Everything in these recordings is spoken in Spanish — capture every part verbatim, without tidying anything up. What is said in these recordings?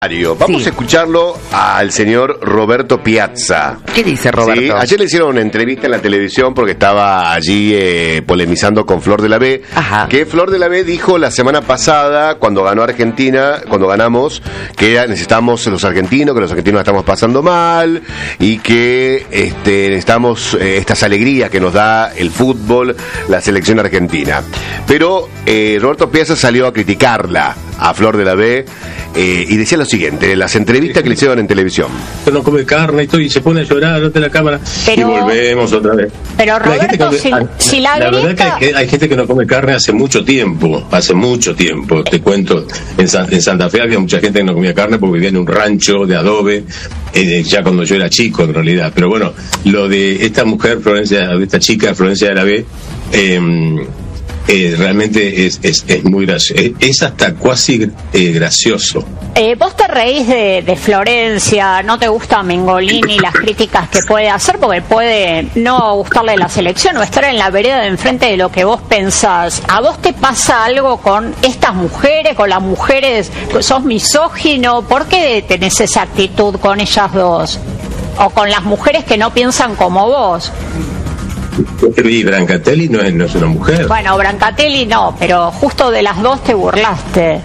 Vamos sí. a escucharlo al señor Roberto Piazza. ¿Qué dice Roberto? ¿Sí? Ayer le hicieron una entrevista en la televisión porque estaba allí eh, polemizando con Flor de la B. Ajá. Que Flor de la B dijo la semana pasada, cuando ganó Argentina, cuando ganamos, que necesitamos los argentinos, que los argentinos estamos pasando mal y que este, necesitamos eh, estas alegrías que nos da el fútbol, la selección argentina. Pero eh, Roberto Piazza salió a criticarla a Flor de la B eh, y decía lo siguiente, las entrevistas que le hicieron en televisión. No come carne y todo, y se pone a llorar ante la cámara, pero, y volvemos otra vez. Pero Roberto, que, si, hay, si la, la grita... verdad que hay, que hay gente que no come carne hace mucho tiempo, hace mucho tiempo. Te cuento, en, San, en Santa Fe había mucha gente que no comía carne porque vivía en un rancho de adobe, eh, ya cuando yo era chico en realidad. Pero bueno, lo de esta mujer, Florencia, de esta chica, Florencia de la B, eh, Eh, realmente es, es, es muy gracioso, es, es hasta casi eh, gracioso. Eh, vos te reís de, de Florencia, no te gusta Mengolini, las críticas que puede hacer, porque puede no gustarle la selección o estar en la vereda de enfrente de lo que vos pensás. ¿A vos te pasa algo con estas mujeres, con las mujeres? ¿Sos misógino? ¿Por qué tenés esa actitud con ellas dos? ¿O con las mujeres que no piensan como vos? Y Brancatelli no es, no es una mujer. Bueno, Brancatelli no, pero justo de las dos te burlaste.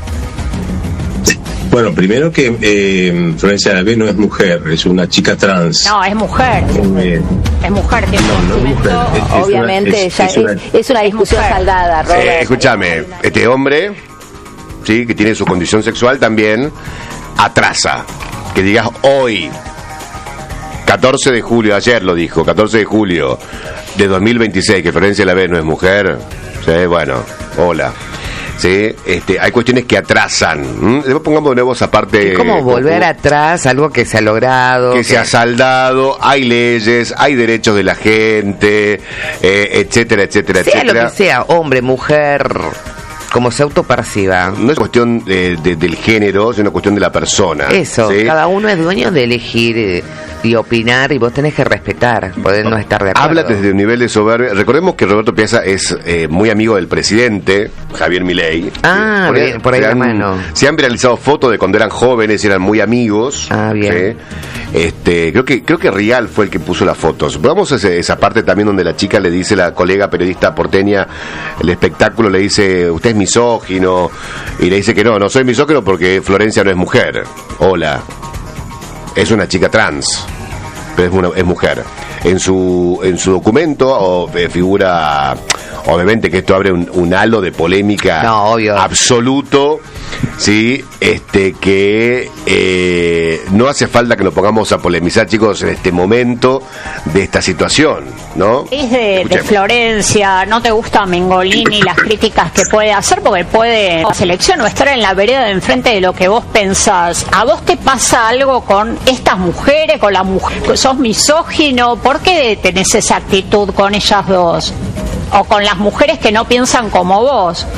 Bueno, primero que eh, Florencia de la B no es mujer, es una chica trans. No, es mujer. Eh, es mujer, tiene no, no es mujer. Es, es Obviamente, una, es, ya es, una, es, es una discusión mujer. saldada, Robert. Eh, escúchame, este hombre, sí, que tiene su condición sexual también, atrasa. Que digas hoy, catorce de julio, ayer lo dijo, catorce de julio de dos mil veintiséis, que Florencia de la B no es mujer. Sí, bueno, hola. Sí, este, hay cuestiones que atrasan. ¿Mm? Después pongamos de nuevo esa parte. ¿Cómo volver como, atrás algo que se ha logrado? Que, que se ha saldado, hay leyes, hay derechos de la gente, eh, etcétera, etcétera, sea etcétera. lo que sea, hombre, mujer, como se autoperciba. No es cuestión de, de, del género, es una cuestión de la persona. Eso, ¿sí? cada uno es dueño de elegir eh, y opinar, y vos tenés que respetar, podés no estar de acuerdo. Habla desde un nivel de soberbia. Recordemos que Roberto Piazza es eh, muy amigo del presidente, Javier Milei. Ah, por, bien, por ahí se la han, mano. Se han viralizado fotos de cuando eran jóvenes y eran muy amigos. Ah, bien. ¿sí? Este, creo que creo que Rial fue el que puso las fotos. Vamos a ese, esa parte también donde la chica le dice, la colega periodista porteña, el espectáculo le dice, usted es misógino, y le dice que no, no soy misógino porque Florencia no es mujer. Hola, es una chica trans, pero es, una, es mujer. En su en su documento o, eh, figura, obviamente que esto abre un, un halo de polémica no, obvio. absoluto, sí, este que eh, no hace falta que nos pongamos a polemizar, chicos, en este momento de esta situación, ¿no? Es de, de Florencia, no te gusta Mengolini, las críticas que puede hacer, porque puede la selección o estar en la vereda de enfrente de lo que vos pensás. ¿A vos te pasa algo con estas mujeres, con la mujer? ¿Sos misógino? ¿Por qué tenés esa actitud con ellas dos? ¿O con las mujeres que no piensan como vos?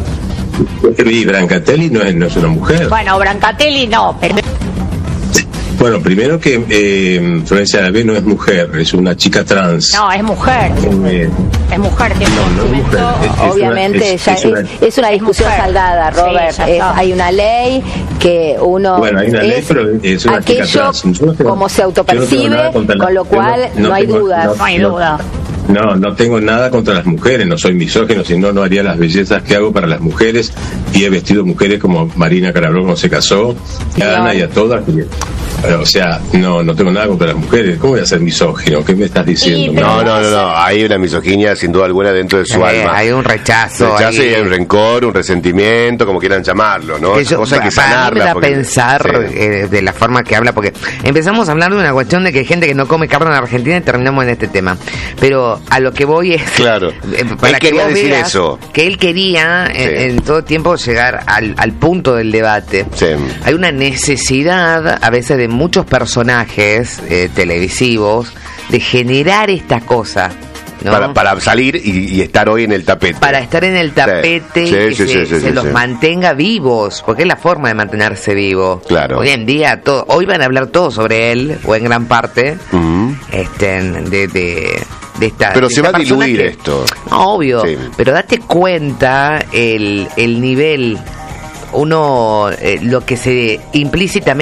Y Brancatelli no es, no es una mujer. Bueno, Brancatelli no, pero... Bueno, primero que eh, Florencia de la B no es mujer, es una chica trans. No, es mujer. Eh, es mujer, tiene no, no es mujer. Es, es Obviamente, una, es, ya es, una, es, es una discusión mujer. saldada, Robert. Sí, ya es, está. hay una ley que uno. Bueno, hay una ley, es pero es una chica aquello trans. Yo no tengo- como se yo no tengo autopercibe, nada contra la- con lo yo cual no- no, no hay tengo- dudas. No hay duda. No, no tengo nada contra las mujeres, no soy misógino, si no, no haría las bellezas que hago para las mujeres, y he vestido mujeres como Marina Carabró cuando se casó, y a Ana y a todas. Y, o sea, no, no tengo nada contra las mujeres. ¿Cómo voy a ser misógino? ¿Qué me estás diciendo? Sí, pero- No, no, no, no, hay una misoginia sin duda alguna dentro de su Eh, alma. hay un rechazo. Rechazo ahí. y hay un rencor, un resentimiento, como quieran llamarlo, ¿no? Que Esa yo- cosa hay que para mí me sanarla. da porque- pensar sí. eh, de la forma que habla, porque empezamos a hablar de una cuestión de que hay gente que no come carne en Argentina y terminamos en este tema. Pero a lo que voy es... Claro. eh, Él quería vos decir veas eso. Que él quería Sí. en, en todo tiempo llegar al, al punto del debate. Sí. Hay una necesidad a veces de muchos personajes eh, televisivos de generar esta cosa, ¿no? Para, para salir y, y estar hoy en el tapete. Para estar en el tapete Sí. y Sí, que sí, se, sí, sí, se sí, los sí. mantenga vivos, porque es la forma de mantenerse vivo. Claro. Hoy en día, todo, hoy van a hablar todo sobre él, o en gran parte, Ujú. este, de, de, de esta. Pero de se esta va a persona diluir que- esto. No, obvio, Sí. pero date cuenta el, el nivel, uno, eh, lo que se implícitamente